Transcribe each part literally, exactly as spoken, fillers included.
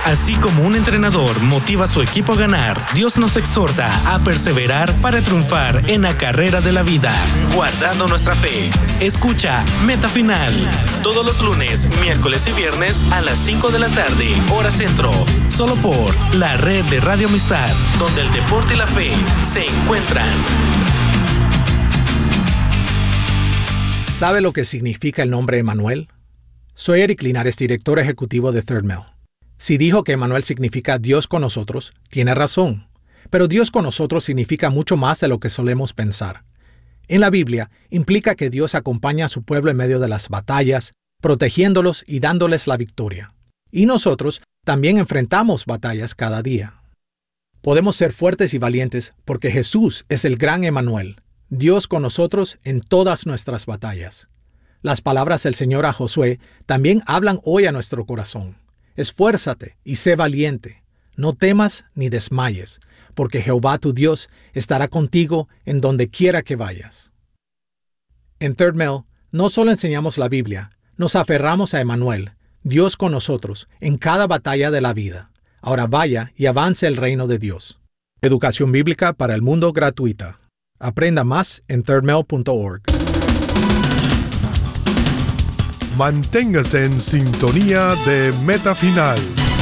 Así como un entrenador motiva a su equipo a ganar, Dios nos exhorta a perseverar para triunfar en la carrera de la vida, guardando nuestra fe. Escucha Meta Final todos los lunes, miércoles y viernes a las cinco de la tarde, hora centro, solo por la red de Radio Amistad, donde el deporte y la fe se encuentran. ¿Sabe lo que significa el nombre Emmanuel? Soy Eric Linares, director ejecutivo de Third Mill. Si dijo que Emmanuel significa Dios con nosotros, tiene razón. Pero Dios con nosotros significa mucho más de lo que solemos pensar. En la Biblia, implica que Dios acompaña a su pueblo en medio de las batallas, protegiéndolos y dándoles la victoria. Y nosotros también enfrentamos batallas cada día. Podemos ser fuertes y valientes porque Jesús es el gran Emmanuel, Dios con nosotros en todas nuestras batallas. Las palabras del Señor a Josué también hablan hoy a nuestro corazón. Esfuérzate y sé valiente. No temas ni desmayes, porque Jehová tu Dios estará contigo en donde quiera que vayas. En Third Mill no solo enseñamos la Biblia, nos aferramos a Emmanuel, Dios con nosotros, en cada batalla de la vida. Ahora vaya y avance el reino de Dios. Educación bíblica para el mundo gratuita. Aprenda más en third mill punto org. Manténgase en sintonía de Meta Final.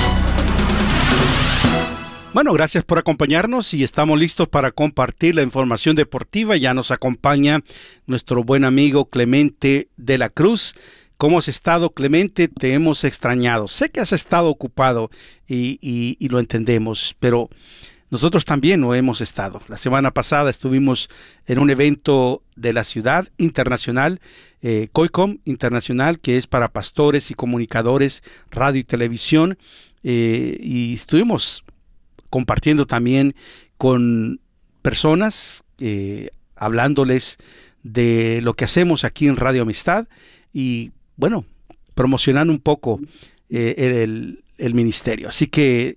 Bueno, gracias por acompañarnos y estamos listos para compartir la información deportiva. Ya nos acompaña nuestro buen amigo Clemente de la Cruz. ¿Cómo has estado, Clemente? Te hemos extrañado. Sé que has estado ocupado y, y, y lo entendemos, pero nosotros también lo hemos estado. La semana pasada estuvimos en un evento de la ciudad internacional, eh, COICOM Internacional, que es para pastores y comunicadores, radio y televisión, eh, y estuvimos compartiendo también con personas, eh, hablándoles de lo que hacemos aquí en Radio Amistad y, bueno, promocionando un poco eh, el, el ministerio. Así que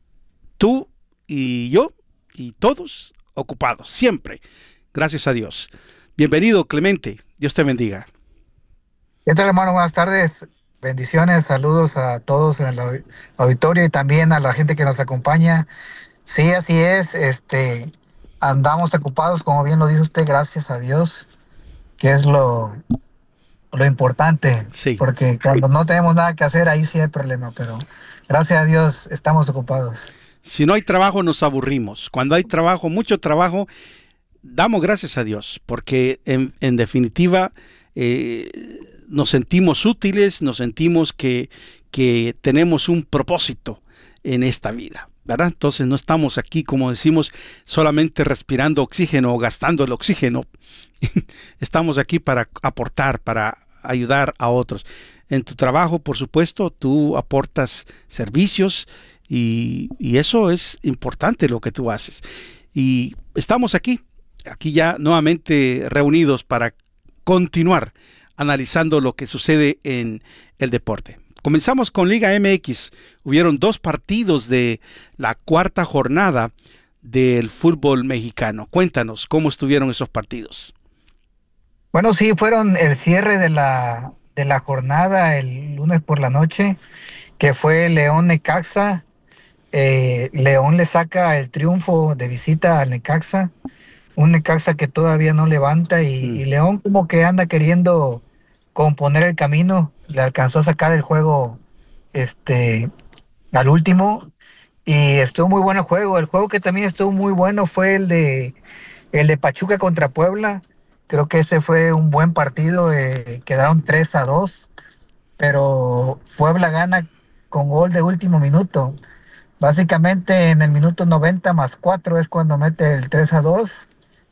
tú y yo y todos ocupados, siempre. Gracias a Dios. Bienvenido, Clemente. Dios te bendiga. ¿Qué tal, hermano? Buenas tardes. Bendiciones, saludos a todos en el auditorio y también a la gente que nos acompaña. Sí, así es. Este, andamos ocupados, como bien lo dice usted, gracias a Dios, que es lo, lo importante. Sí. Porque cuando no tenemos nada que hacer, ahí sí hay problema, pero gracias a Dios estamos ocupados. Si no hay trabajo, nos aburrimos. Cuando hay trabajo, mucho trabajo, damos gracias a Dios, porque en, en definitiva eh, nos sentimos útiles, nos sentimos que, que tenemos un propósito en esta vida, ¿verdad? Entonces no estamos aquí, como decimos, solamente respirando oxígeno o gastando el oxígeno. Estamos aquí para aportar, para ayudar a otros. En tu trabajo, por supuesto, tú aportas servicios y, y eso es importante lo que tú haces. Y estamos aquí, aquí ya nuevamente reunidos para continuar analizando lo que sucede en el deporte. Comenzamos con Liga M X. Hubieron dos partidos de la cuarta jornada del fútbol mexicano. Cuéntanos, ¿cómo estuvieron esos partidos? Bueno, sí, fueron el cierre de la, de la jornada el lunes por la noche, que fue León Necaxa. Eh, León le saca el triunfo de visita al Necaxa. Un Necaxa que todavía no levanta y, mm. y León como que anda queriendo componer el camino. Le alcanzó a sacar el juego este, al último y estuvo muy bueno el juego. El juego que también estuvo muy bueno fue el de, el de Pachuca contra Puebla. Creo que ese fue un buen partido. Eh, quedaron tres a dos, pero Puebla gana con gol de último minuto. Básicamente en el minuto noventa más cuatro es cuando mete el tres a dos.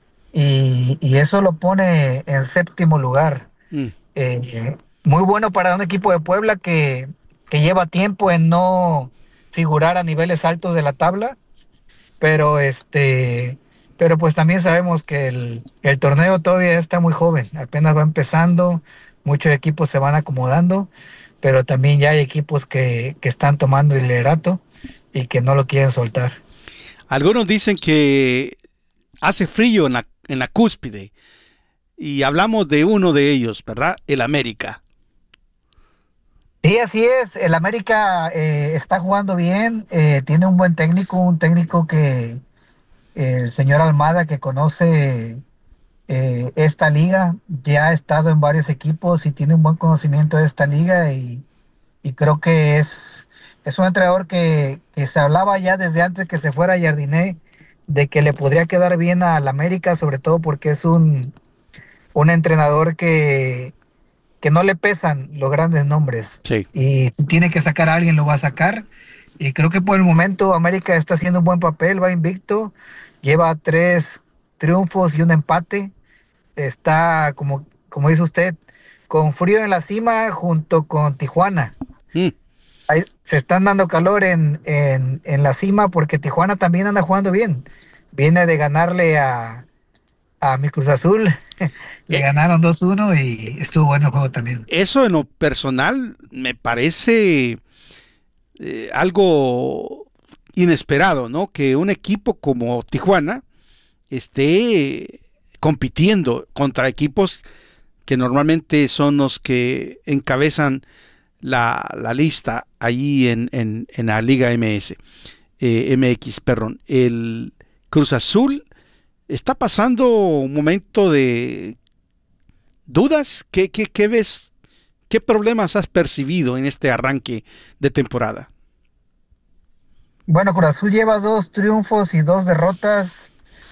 Y, y eso lo pone en séptimo lugar. Mm. Eh, muy bueno para un equipo de Puebla que, que lleva tiempo en no figurar a niveles altos de la tabla, pero este, pero pues también sabemos que el, el torneo todavía está muy joven, apenas va empezando, muchos equipos se van acomodando, pero también ya hay equipos que, que están tomando el liderato y que no lo quieren soltar. Algunos dicen que hace frío en la en la cúspide, y hablamos de uno de ellos, ¿verdad? El América. Sí, así es. El América eh, está jugando bien, eh, tiene un buen técnico, un técnico que eh, el señor Almada que conoce eh, esta liga, ya ha estado en varios equipos y tiene un buen conocimiento de esta liga y, y creo que es, es un entrenador que, que se hablaba ya desde antes que se fuera Jardiné de que le podría quedar bien al América, sobre todo porque es un, un entrenador que que no le pesan los grandes nombres. Sí. Y si tiene que sacar a alguien, lo va a sacar. Y creo que por el momento América está haciendo un buen papel, va invicto, lleva tres triunfos y un empate. Está, como, como dice usted, con frío en la cima junto con Tijuana. Mm. Ahí se están dando calor en, en, en la cima porque Tijuana también anda jugando bien. Viene de ganarle a, a mi Cruz Azul. Le Eh, ganaron dos uno y estuvo bueno el juego también. Eso en lo personal me parece eh, algo inesperado, ¿no? Que un equipo como Tijuana esté compitiendo contra equipos que normalmente son los que encabezan la, la lista allí en, en, en la Liga M S, eh, M X, perdón. El Cruz Azul está pasando un momento de dudas. ¿Qué, qué, qué ves? ¿Qué problemas has percibido en este arranque de temporada? Bueno, Cruz Azul lleva dos triunfos y dos derrotas.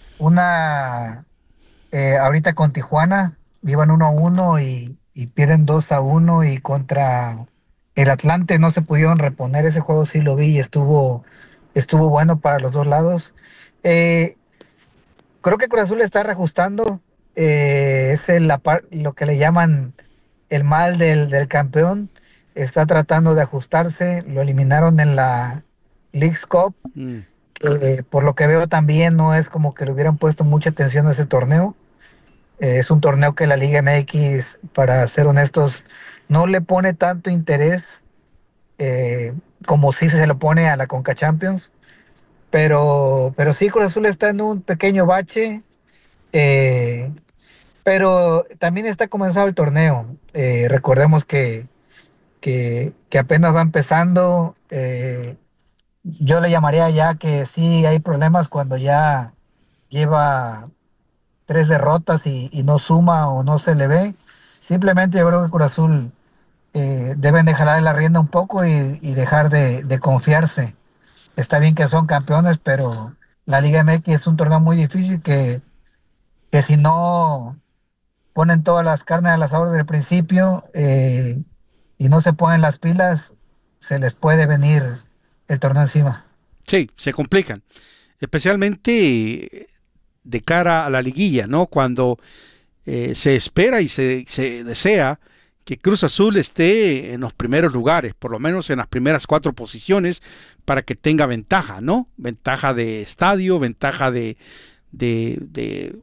Una eh, ahorita con Tijuana, iban uno a uno y, y pierden dos a uno. Y contra el Atlante no se pudieron reponer. Ese juego sí lo vi y estuvo, estuvo bueno para los dos lados. Eh, Creo que Cruz Azul está reajustando. Eh, es el- la par- lo que le llaman el mal del, del campeón. Está tratando de ajustarse. Lo eliminaron en la Leagues Cup. Mm. Eh, por lo que veo también no es como que le hubieran puesto mucha atención a ese torneo. Eh, es un torneo que la Liga M X, para ser honestos, no le pone tanto interés eh, como si se lo pone a la Conca Champions. Pero, pero sí, Cruz Azul está en un pequeño bache. eh, pero también está comenzado el torneo. Eh, recordemos que, que, que apenas va empezando. eh, yo le llamaría ya que sí hay problemas cuando ya lleva tres derrotas y, y no suma o no se le ve. Simplemente yo creo que Cruz Azul eh, deben de jalar la rienda un poco y, y dejar de, de confiarse. Está bien que son campeones, pero la Liga M X es un torneo muy difícil que, que si no ponen todas las carnes al asador desde el principio eh, y no se ponen las pilas, se les puede venir el torneo encima. Sí, se complican, especialmente de cara a la liguilla, ¿no? Cuando eh, se espera y se, se desea que Cruz Azul esté en los primeros lugares, por lo menos en las primeras cuatro posiciones, para que tenga ventaja, ¿no? Ventaja de estadio, ventaja de, de, de,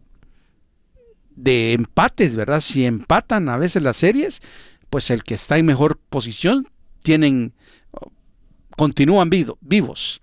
de empates, ¿verdad? Si empatan a veces las series, pues el que está en mejor posición tienen, continúan vivo, vivos.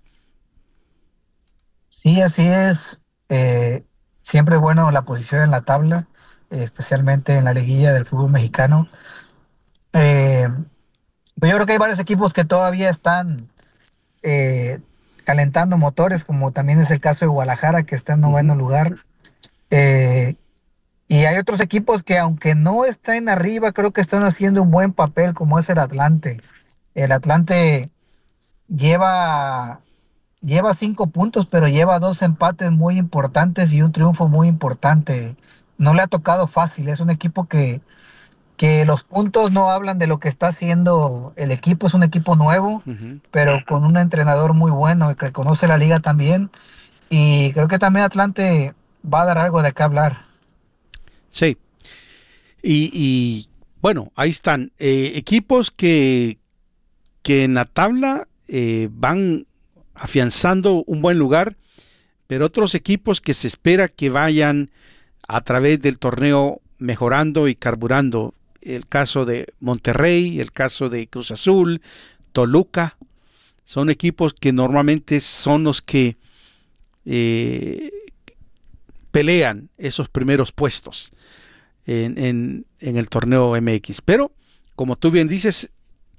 Sí, así es. Eh, siempre es bueno la posición en la tabla, eh, especialmente en la liguilla del fútbol mexicano. Eh, pero yo creo que hay varios equipos que todavía están eh, calentando motores, como también es el caso de Guadalajara, que está en noveno Uh-huh. lugar. Eh, y hay otros equipos que, aunque no están arriba, creo que están haciendo un buen papel, como es el Atlante. El Atlante lleva, lleva cinco puntos, pero lleva dos empates muy importantes y un triunfo muy importante. No le ha tocado fácil, es un equipo que que los puntos no hablan de lo que está haciendo el equipo, es un equipo nuevo, Uh-huh. pero con un entrenador muy bueno y que conoce la liga también. Y creo que también Atlante va a dar algo de qué hablar. Sí. Y, y, bueno, ahí están. Eh, equipos que, que en la tabla eh, van afianzando un buen lugar, pero otros equipos que se espera que vayan a través del torneo mejorando y carburando. El caso de Monterrey, el caso de Cruz Azul, Toluca, son equipos que normalmente son los que eh, pelean esos primeros puestos en, en, en el torneo M X. Pero, como tú bien dices,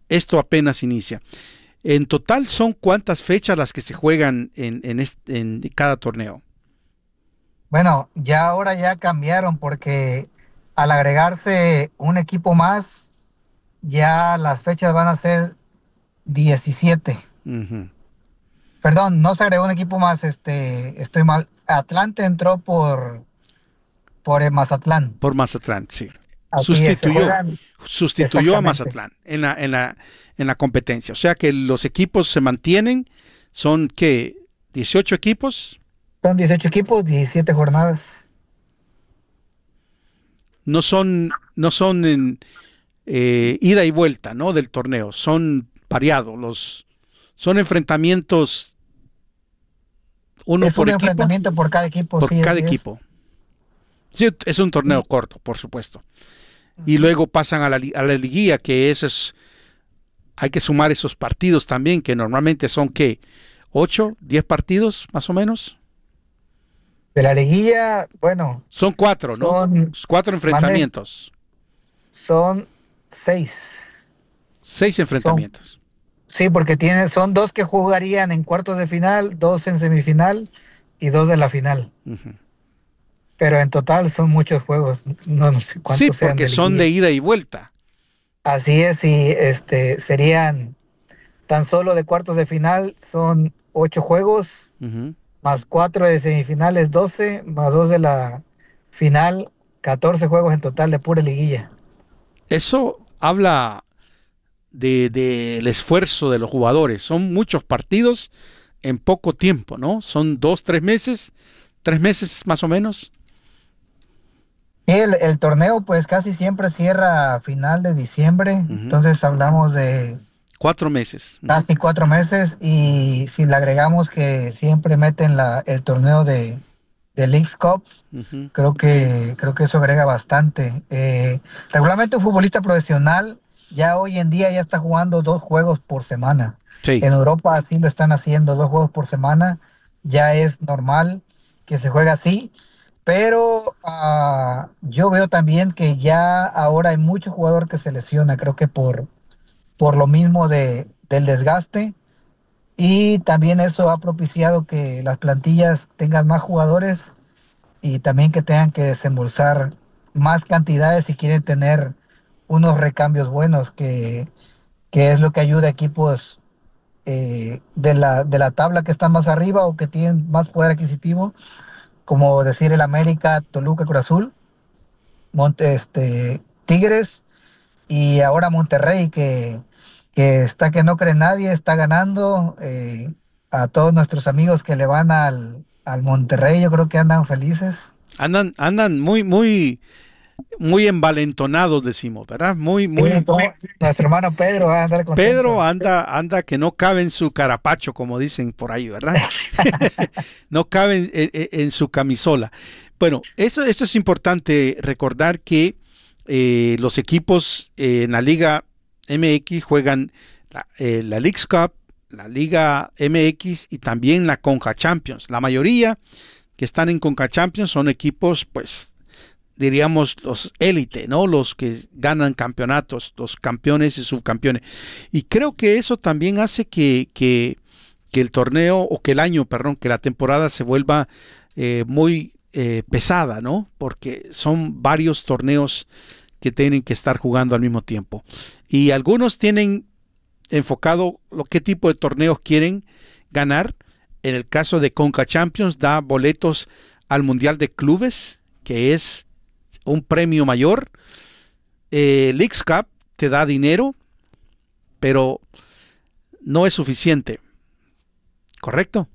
esto apenas inicia. En total, ¿son cuántas fechas las que se juegan en, en, este, en cada torneo? Bueno, ya ahora ya cambiaron porque al agregarse un equipo más, ya las fechas van a ser diecisiete. Uh-huh. Perdón, no se agregó un equipo más, este, estoy mal. Atlante entró por, por el Mazatlán. Por Mazatlán, sí. Así Sustituyó, es, juegan, sustituyó a Mazatlán en la, en, la, en la competencia. O sea que los equipos se mantienen, son ¿qué? ¿dieciocho equipos? Son dieciocho equipos, diecisiete jornadas. No son, no son en, eh, ida y vuelta, ¿no? Del torneo, son variados, los, son enfrentamientos uno es por un equipo, enfrentamiento por cada equipo. por sí, cada así es. equipo. Sí, es un torneo Sí. corto, por supuesto. Y luego pasan a la, a la liguilla, que eso es, hay que sumar esos partidos también, que normalmente son, ¿qué? ¿ocho, diez partidos, más o menos? De la liguilla, bueno, Son cuatro, ¿no? son, Cuatro enfrentamientos. son seis. Seis enfrentamientos. Sí, porque tiene, son dos que jugarían en cuartos de final, dos en semifinal y dos de la final. Uh-huh. Pero en total son muchos juegos, no, no sé cuántos Sí, sean porque de son liguilla. de ida y vuelta. Así es, y este serían tan solo de cuartos de final son ocho juegos, Uh-huh. más cuatro de semifinales, doce, más dos de la final, catorce juegos en total de pura liguilla. Eso habla de, de el esfuerzo de los jugadores. Son muchos partidos en poco tiempo, ¿no? Son dos, tres meses, tres meses más o menos. El, el torneo pues casi siempre cierra a final de diciembre, Ujú. entonces hablamos de Cuatro meses. Ujú. casi cuatro meses y si le agregamos que siempre meten la, el torneo de, de Leagues Cup, Ujú. creo que, creo que eso agrega bastante. Eh, regularmente un futbolista profesional ya hoy en día ya está jugando dos juegos por semana. Sí. En Europa así lo están haciendo, dos juegos por semana, ya es normal que se juegue así. Pero ah, yo veo también que ya ahora hay mucho jugador que se lesiona, creo que por, por lo mismo de, del desgaste. Y también eso ha propiciado que las plantillas tengan más jugadores y también que tengan que desembolsar más cantidades si quieren tener unos recambios buenos, que, que es lo que ayuda a equipos eh, de la, de la tabla que están más arriba o que tienen más poder adquisitivo, como decir el América, Toluca, Cruz Azul, Monte, este, Tigres y ahora Monterrey, que, que está que no cree nadie, está ganando. Eh, a todos nuestros amigos que le van al, al Monterrey, yo creo que andan felices. Andan, andan muy, muy, muy envalentonados, decimos, ¿verdad? Muy, Sí, muy. como nuestro hermano Pedro va a andar contento. Pedro anda, anda que no cabe en su carapacho, como dicen por ahí, ¿verdad? No cabe en, en- en su camisola. Bueno, eso, esto es importante recordar que eh, los equipos eh, en la Liga M X juegan la, eh, la Leagues Cup, la Liga M X y también la Conca Champions. La mayoría que están en Conca Champions son equipos, pues, diríamos los élite, ¿no? Los que ganan campeonatos, los campeones y subcampeones. Y creo que eso también hace que, que, que el torneo, o que el año, perdón, que la temporada se vuelva eh, muy eh, pesada, ¿no? Porque son varios torneos que tienen que estar jugando al mismo tiempo. Y algunos tienen enfocado lo qué tipo de torneos quieren ganar. En el caso de Conca Champions da boletos al Mundial de Clubes, que es un premio mayor. Eh, Leagues Cup te da dinero, pero no es suficiente. ¿Correcto?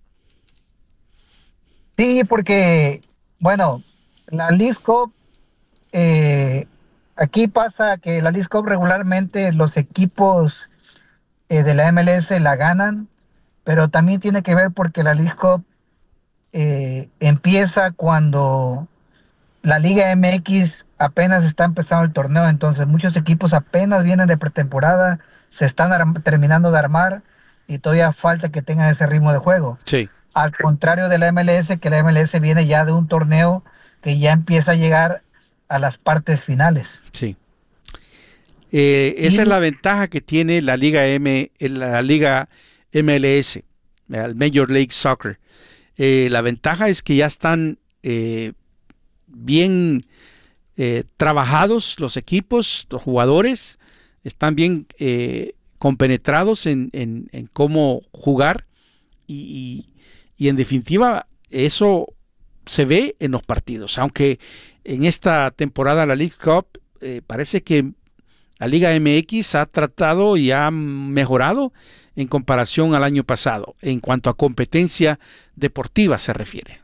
Sí, porque, bueno, la Leagues Cup, eh, aquí pasa que la Leagues Cup regularmente los equipos eh, de la M L S la ganan, pero también tiene que ver porque la Leagues Cup eh, empieza cuando la Liga M X apenas está empezando el torneo, entonces muchos equipos apenas vienen de pretemporada, se están arm- terminando de armar y todavía falta que tengan ese ritmo de juego. Sí. Al contrario de la M L S, que la M L S viene ya de un torneo que ya empieza a llegar a las partes finales. Sí. Eh, esa es la ventaja que tiene la Liga M, la Liga M L S, el Major League Soccer. Eh, la ventaja es que ya están eh, bien eh, trabajados los equipos, los jugadores, están bien eh, compenetrados en, en, en cómo jugar y, y, y en definitiva eso se ve en los partidos, aunque en esta temporada la League Cup eh, parece que la Liga M X ha tratado y ha mejorado en comparación al año pasado, en cuanto a competencia deportiva se refiere.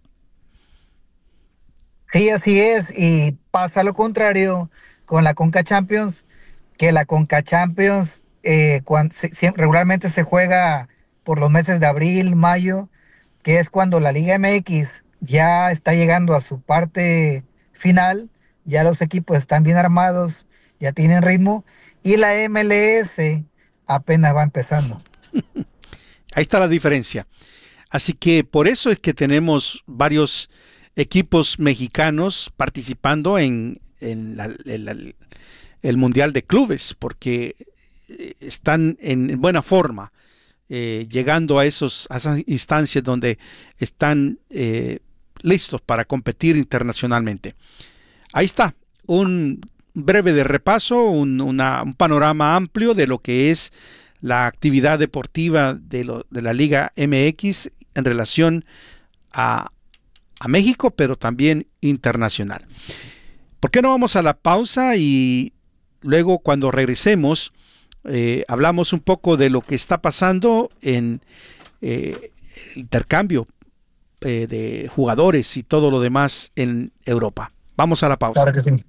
Sí, así es, y pasa lo contrario con la Conca Champions, que la Conca Champions eh, cuando, se, regularmente se juega por los meses de abril, mayo, que es cuando la Liga M X ya está llegando a su parte final, ya los equipos están bien armados, ya tienen ritmo, y la M L S apenas va empezando. Ahí está la diferencia. Así que por eso es que tenemos varios equipos mexicanos participando en, en la, el, el Mundial de Clubes, porque están en buena forma, eh, llegando a, esos, a esas instancias donde están eh, listos para competir internacionalmente. Ahí está, un breve de repaso, un, una, un panorama amplio de lo que es la actividad deportiva de, lo, de la Liga M X en relación a, a México, pero también internacional. ¿Por qué no vamos a la pausa y luego cuando regresemos eh, hablamos un poco de lo que está pasando en eh, el intercambio eh, de jugadores y todo lo demás en Europa? Vamos a la pausa. Claro que sí.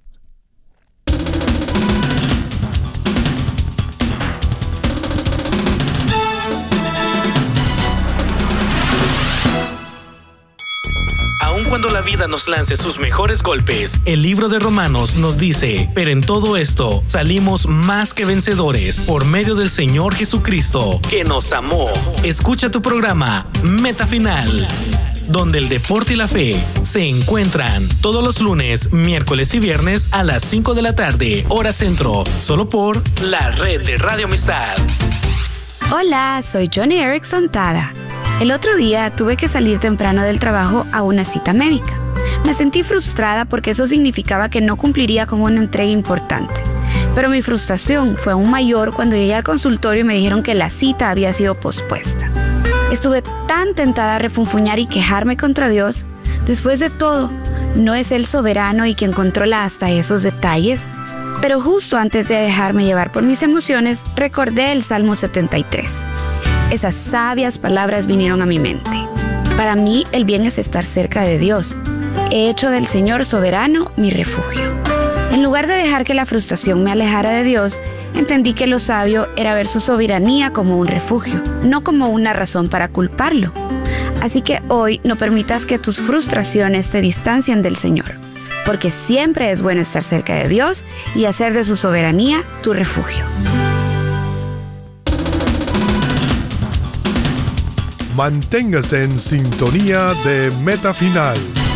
Cuando la vida nos lance sus mejores golpes, el libro de Romanos nos dice, pero en todo esto salimos más que vencedores por medio del Señor Jesucristo, que nos amó. Escucha tu programa Meta Final, donde el deporte y la fe se encuentran todos los lunes, miércoles y viernes a las cinco de la tarde, hora centro, solo por la red de Radio Amistad. Hola, soy Johnny Erickson Tada. El otro día tuve que salir temprano del trabajo a una cita médica. Me sentí frustrada porque eso significaba que no cumpliría con una entrega importante. Pero mi frustración fue aún mayor cuando llegué al consultorio y me dijeron que la cita había sido pospuesta. Estuve tan tentada a refunfuñar y quejarme contra Dios. Después de todo, ¿no es Él soberano y quien controla hasta esos detalles? Pero justo antes de dejarme llevar por mis emociones, recordé el Salmo setenta y tres. Esas sabias palabras vinieron a mi mente. Para mí, el bien es estar cerca de Dios. He hecho del Señor soberano mi refugio. En lugar de dejar que la frustración me alejara de Dios, entendí que lo sabio era ver su soberanía como un refugio, no como una razón para culparlo. Así que hoy no permitas que tus frustraciones te distancien del Señor, porque siempre es bueno estar cerca de Dios y hacer de su soberanía tu refugio. Manténgase en sintonía de Meta Final.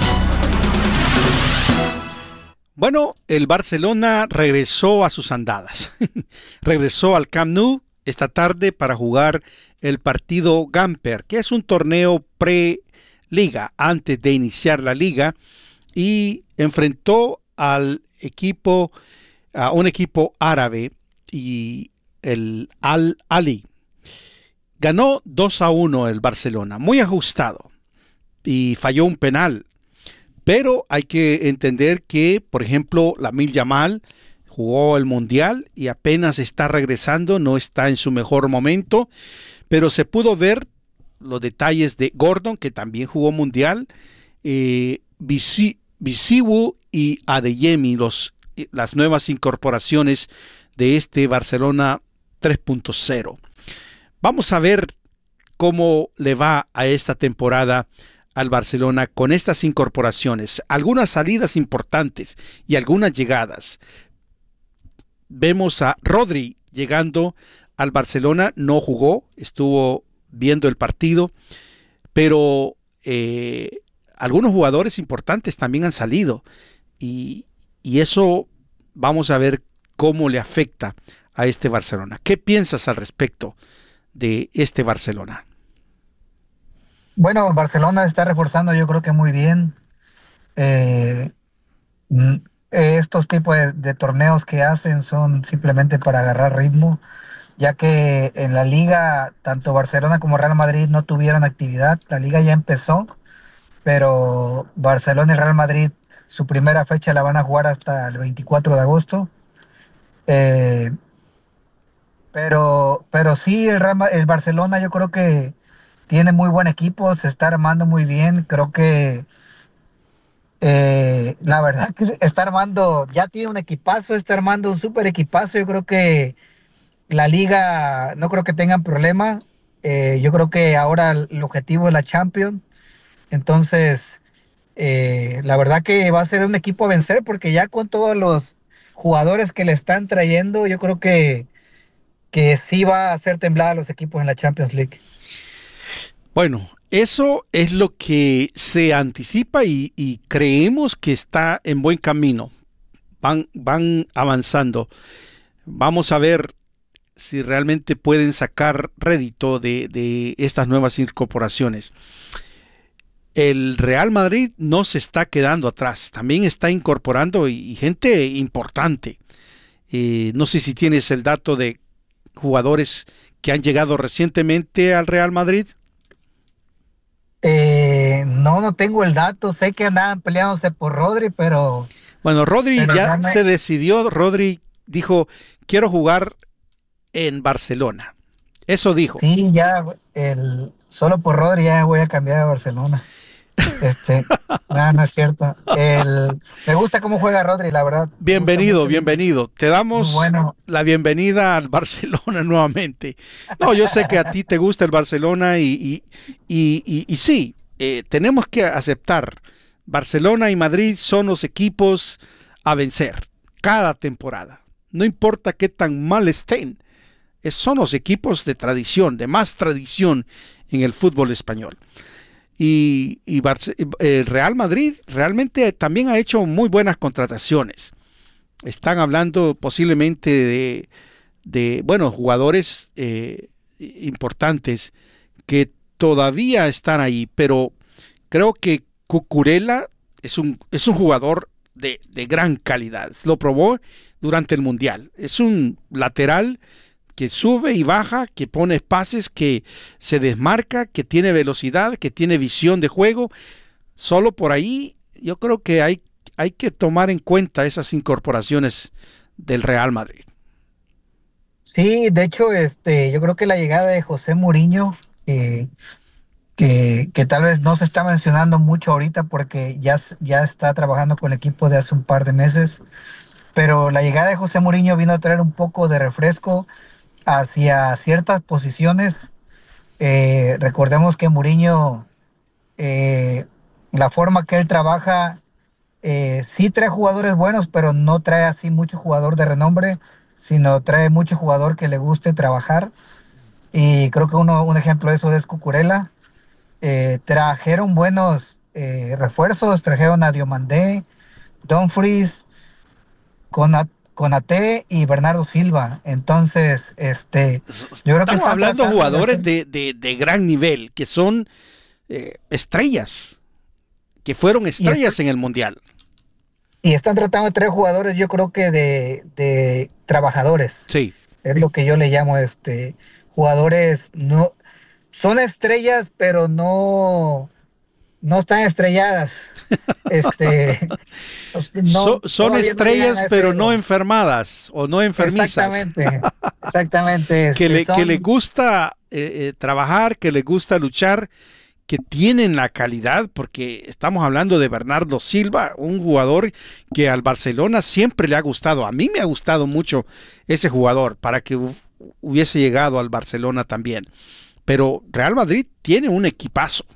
Bueno, el Barcelona regresó a sus andadas. Regresó al Camp Nou esta tarde para jugar el partido Gamper, que es un torneo pre-liga, antes de iniciar la liga, y enfrentó al equipo, a un equipo árabe y el Al-Ali. Ganó dos a uno el Barcelona, muy ajustado, y falló un penal. Pero hay que entender que, por ejemplo, Lamine Yamal jugó el Mundial y apenas está regresando, no está en su mejor momento, pero se pudo ver los detalles de Gordon, que también jugó Mundial, eh, Bisiwu y Adeyemi, los, las nuevas incorporaciones de este Barcelona tres punto cero. Vamos a ver cómo le va a esta temporada al Barcelona con estas incorporaciones, algunas salidas importantes y algunas llegadas. Vemos a Rodri llegando al Barcelona, no jugó, estuvo viendo el partido, pero eh, algunos jugadores importantes también han salido y, y eso vamos a ver cómo le afecta a este Barcelona. ¿Qué piensas al respecto de este Barcelona? Bueno, Barcelona se está reforzando, yo creo que muy bien. Eh, mm, Estos tipos de, de torneos que hacen son simplemente para agarrar ritmo, ya que en la liga tanto Barcelona como Real Madrid no tuvieron actividad. La liga ya empezó, pero Barcelona y Real Madrid su primera fecha la van a jugar hasta el veinticuatro de agosto. Eh, pero, pero sí, el, Real Ma- el Barcelona yo creo que tiene muy buen equipo, se está armando muy bien. Creo que eh, la verdad que se está armando, ya tiene un equipazo, está armando un súper equipazo. Yo creo que la liga no creo que tengan problema. Eh, yo creo que ahora el, el objetivo es la Champions. Entonces, eh, la verdad que va a ser un equipo a vencer porque ya con todos los jugadores que le están trayendo, yo creo que, que sí va a hacer temblar a los equipos en la Champions League. Bueno, eso es lo que se anticipa y, y creemos que está en buen camino. Van, van avanzando. Vamos a ver si realmente pueden sacar rédito de, de estas nuevas incorporaciones. El Real Madrid no se está quedando atrás, también está incorporando y, y gente importante. Eh, no sé si tienes el dato de jugadores que han llegado recientemente al Real Madrid. Eh, no, no tengo el dato. Sé que andaban peleándose por Rodri, pero... Bueno, Rodri pero ya dame- se decidió. Rodri dijo, quiero jugar en Barcelona. Eso dijo. Sí, ya, el, solo por Rodri ya voy a cambiar a Barcelona. Este, no, no es cierto. El, me gusta cómo juega Rodri, la verdad. Me gusta Bienvenido, mucho. bienvenido. Te damos Muy bueno. la bienvenida al Barcelona nuevamente. No, yo sé que a ti te gusta el Barcelona y, y, y, y, y sí, eh, tenemos que aceptar. Barcelona y Madrid son los equipos a vencer cada temporada. No importa qué tan mal estén, es- son los equipos de tradición, de más tradición en el fútbol español. Y, y Barce- el Real Madrid realmente también ha hecho muy buenas contrataciones. Están hablando posiblemente de, de bueno, jugadores eh, importantes que todavía están ahí, pero creo que Cucurella es un, es un jugador de, de gran calidad. Lo probó durante el Mundial. Es un lateral que sube y baja, que pone pases, que se desmarca, que tiene velocidad, que tiene visión de juego. Solo por ahí yo creo que hay, hay que tomar en cuenta esas incorporaciones del Real Madrid. Sí, de hecho, este, yo creo que la llegada de José Mourinho, eh, que, que tal vez no se está mencionando mucho ahorita porque ya, s- ya está trabajando con el equipo de hace un par de meses, pero la llegada de José Mourinho vino a traer un poco de refresco hacia ciertas posiciones. Eh, recordemos que Mourinho, eh, la forma que él trabaja, eh, sí trae jugadores buenos, pero no trae así mucho jugador de renombre, sino trae mucho jugador que le guste trabajar. Y creo que uno, un ejemplo de eso es Cucurella. Eh, trajeron buenos eh, refuerzos, trajeron a Diomandé, Dumfries, Conat- Konaté y Bernardo Silva. Entonces, este, yo creo que Estamos están hablando de tratando de jugadores hacer- de, de, de gran nivel, que son eh, estrellas, que fueron estrellas en el Mundial. y están tratando de traer jugadores, yo creo que de, de trabajadores. Sí. Es lo que yo le llamo este jugadores no son estrellas, pero no no están estrelladas. Este So- no, son todavía no llegan estrellas, a ese pero no ego. enfermadas o no enfermizas. Exactamente, exactamente. Que este, le, que son- le gusta eh, eh, trabajar, que le gusta luchar, que tienen la calidad, porque estamos hablando de Bernardo Silva, un jugador que al Barcelona siempre le ha gustado. A mí me ha gustado mucho ese jugador para que hu- hubiese llegado al Barcelona también. Pero Real Madrid tiene un equipazo.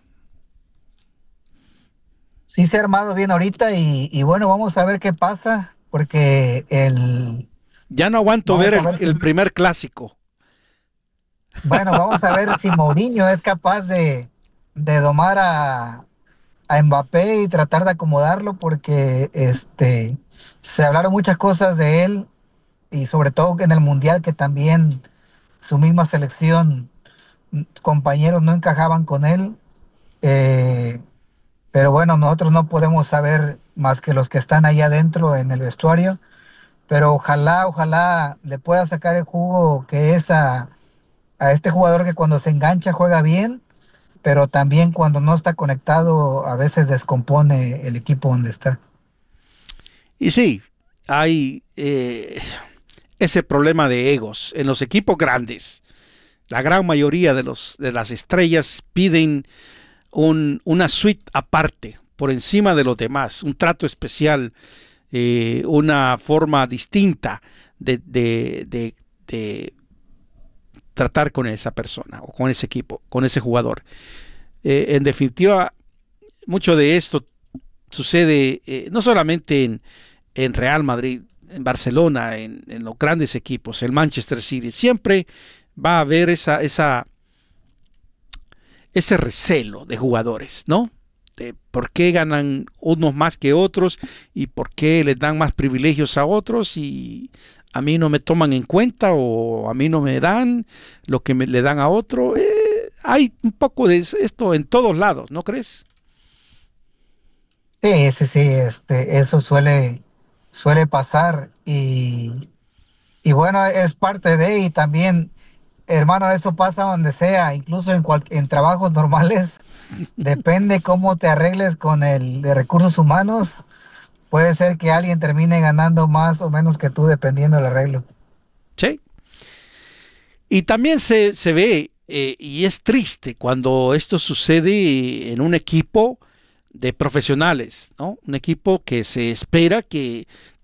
sí se ha armado bien ahorita y, y bueno, vamos a ver qué pasa, porque el Ya no aguanto Vamos ver a el, ver si- el primer clásico. bueno, vamos a ver si Mourinho es capaz de, de domar a, a Mbappé y tratar de acomodarlo, porque este se hablaron muchas cosas de él y sobre todo en el Mundial, que también su misma selección, compañeros no encajaban con él. Eh, pero bueno, nosotros no podemos saber más que los que están allá adentro en el vestuario, pero ojalá, ojalá le pueda sacar el jugo que es a, a este jugador que cuando se engancha juega bien, pero también cuando no está conectado a veces descompone el equipo donde está. Y sí, hay eh, ese problema de egos en los equipos grandes. La gran mayoría de, los, de las estrellas piden un, una suite aparte, por encima de los demás, un trato especial, eh, una forma distinta de, de, de, de tratar con esa persona o con ese equipo, con ese jugador. Eh, en definitiva, mucho de esto sucede eh, no solamente en, en Real Madrid, en Barcelona, en, en los grandes equipos, el Manchester City. Siempre va a haber esa, esa, ese recelo de jugadores, ¿no? De por qué ganan unos más que otros y por qué les dan más privilegios a otros y a mí no me toman en cuenta o a mí no me dan lo que me, le dan a otro. Eh, hay un poco de esto en todos lados, ¿no crees? Sí, sí, sí, este, eso suele, suele pasar y, y bueno, es parte de, y también, hermano, eso pasa donde sea, incluso en, cual, en trabajos normales, depende cómo te arregles con el de recursos humanos, puede ser que alguien termine ganando más o menos que tú dependiendo del arreglo. Sí. Y también se, se ve, eh, y es triste cuando esto sucede en un equipo de profesionales, ¿no? Un equipo que se espera que